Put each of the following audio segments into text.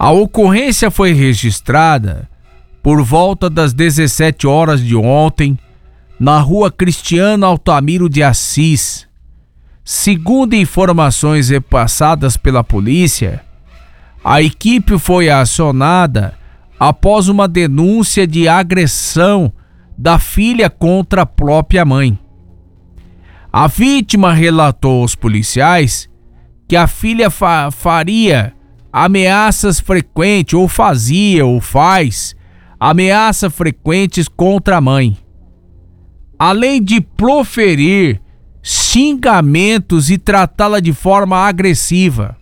A ocorrência foi registrada por volta das 17 horas de ontem na rua Cristiano Altamiro de Assis. Segundo informações repassadas pela polícia, a equipe foi acionada após uma denúncia de agressão da filha contra a própria mãe. A vítima relatou aos policiais que a filha faria ameaças frequentes, ou fazia ou faz ameaças frequentes contra a mãe, além de proferir xingamentos e tratá-la de forma agressiva.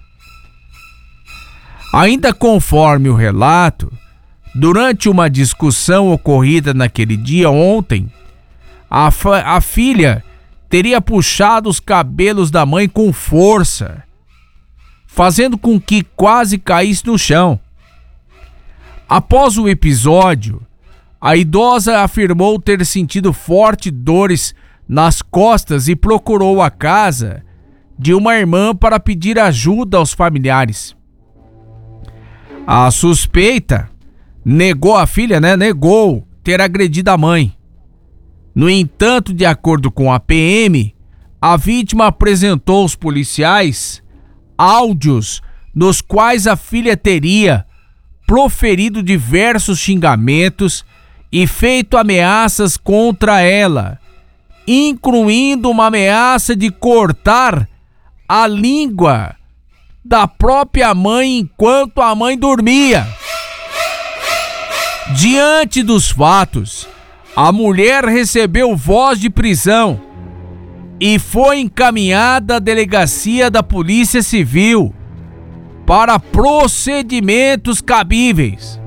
Ainda conforme o relato, durante uma discussão ocorrida naquele dia ontem, a filha teria puxado os cabelos da mãe com força, fazendo com que quase caísse no chão. Após o episódio, a idosa afirmou ter sentido fortes dores nas costas e procurou a casa de uma irmã para pedir ajuda aos familiares. A suspeita negou ter agredido a mãe. No entanto, de acordo com a PM, a vítima apresentou aos policiais áudios nos quais a filha teria proferido diversos xingamentos e feito ameaças contra ela, incluindo uma ameaça de cortar a língua da própria mãe enquanto a mãe dormia. Diante dos fatos, a mulher recebeu voz de prisão e foi encaminhada à delegacia da Polícia Civil para procedimentos cabíveis.